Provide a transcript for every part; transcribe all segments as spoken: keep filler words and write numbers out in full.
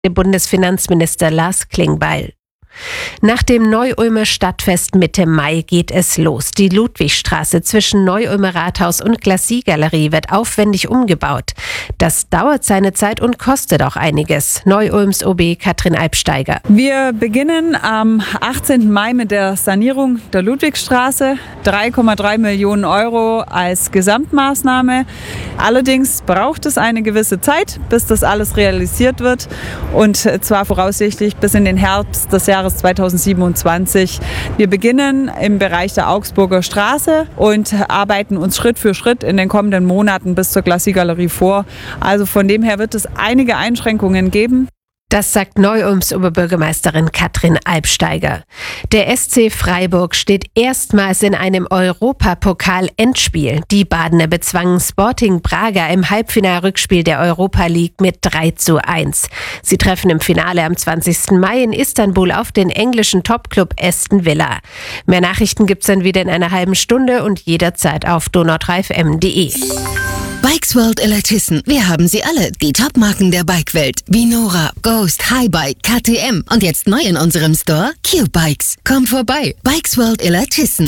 Bundesfinanzminister Lars Klingbeil. Nach dem Neu-Ulmer Stadtfest Mitte Mai geht es los. Die Ludwigstraße zwischen Neu-Ulmer Rathaus und Glacis-Galerie wird aufwendig umgebaut. Das dauert seine Zeit und kostet auch einiges. Neu-Ulms O B Katrin Albsteiger. Wir beginnen am achtzehnten Mai mit der Sanierung der Ludwigstraße. drei Komma drei Millionen Euro als Gesamtmaßnahme. Allerdings braucht es eine gewisse Zeit, bis das alles realisiert wird. Und zwar voraussichtlich bis in den Herbst des Jahres zweitausendsiebenundzwanzig. Wir beginnen im Bereich der Augsburger Straße und arbeiten uns Schritt für Schritt in den kommenden Monaten bis zur Glacis-Galerie vor. Also von dem her wird es einige Einschränkungen geben. Das sagt Neu-Ulms Oberbürgermeisterin Katrin Albsteiger. Der S C Freiburg steht erstmals in einem Europapokal-Endspiel. Die Badener bezwangen Sporting Braga im Halbfinalrückspiel der Europa League mit drei zu eins. Sie treffen im Finale am zwanzigsten Mai in Istanbul auf den englischen Topclub Aston Villa. Mehr Nachrichten gibt's dann wieder in einer halben Stunde und jederzeit auf donau drei f m punkt d e. Bikes World Elektisten. Wir haben sie alle. Die Top-Marken der Bikewelt. Vinora, Ghost, Highbike, K T M. Und jetzt neu in unserem Store Cube Bikes. Komm vorbei. Bikes World Elektisten.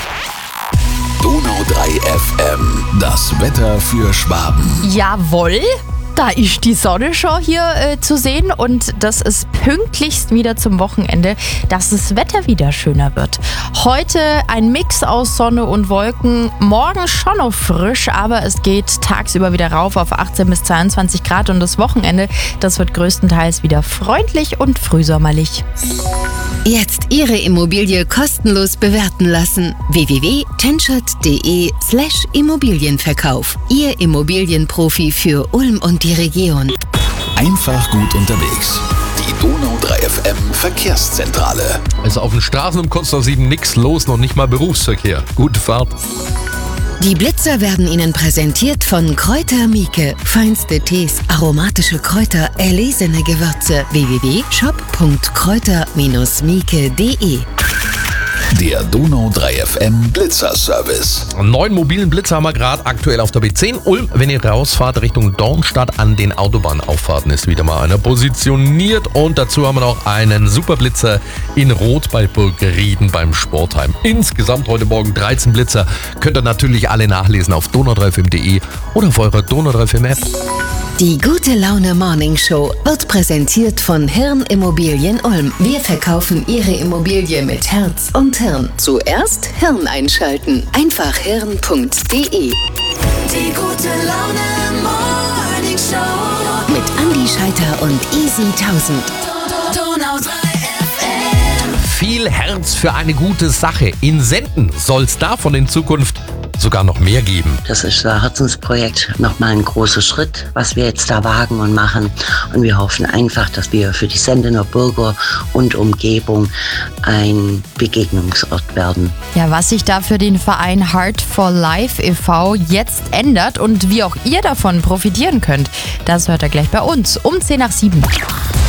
Donau drei F M. Das Wetter für Schwaben. Jawohl. Da ist die Sonne schon hier äh, zu sehen und das ist pünktlichst wieder zum Wochenende, dass das Wetter wieder schöner wird. Heute ein Mix aus Sonne und Wolken, morgen schon noch frisch, aber es geht tagsüber wieder rauf auf achtzehn bis zweiundzwanzig Grad und das Wochenende, das wird größtenteils wieder freundlich und frühsommerlich. Jetzt Ihre Immobilie kostenlos bewerten lassen. w w w punkt tenschert punkt d e slash Immobilienverkauf. Ihr Immobilienprofi für Ulm und die Region. Einfach gut unterwegs. Die Donau drei F M Verkehrszentrale. Also auf den Straßen um kurz nach sieben nix los, noch nicht mal Berufsverkehr. Gute Fahrt. Die Blitzer werden Ihnen präsentiert von Kräuter Mieke. Feinste Tees, aromatische Kräuter, erlesene Gewürze. w w w punkt shop punkt kräuter mieke punkt d e. Der Donau drei F M Blitzer-Service. Einen neuen mobilen Blitzer haben wir gerade aktuell auf der B zehn. Ulm, wenn ihr rausfahrt Richtung Dornstadt an den Autobahnauffahrten, ist wieder mal einer positioniert. Und dazu haben wir noch einen Superblitzer in Rot bei Burgrieden beim Sportheim. Insgesamt heute Morgen dreizehn Blitzer. Könnt ihr natürlich alle nachlesen auf donau drei f m punkt d e oder auf eurer Donau drei F M App. Die Gute Laune Morning Show wird präsentiert von Hirn Immobilien Ulm. Wir verkaufen Ihre Immobilie mit Herz und Hirn. Zuerst Hirn einschalten. Einfach hirn punkt d e. Die Gute Laune Morning Show mit Andi Scheiter und Easy tausend. Donau drei F M. Viel Herz für eine gute Sache. In Senden soll es davon in Zukunft sogar noch mehr geben. Das ist ein Herzensprojekt, nochmal ein großer Schritt, was wir jetzt da wagen und machen. Und wir hoffen einfach, dass wir für die Sendener Bürger und Umgebung ein Begegnungsort werden. Ja, was sich da für den Verein Heart for Life e V jetzt ändert und wie auch ihr davon profitieren könnt, das hört ihr gleich bei uns um zehn nach sieben.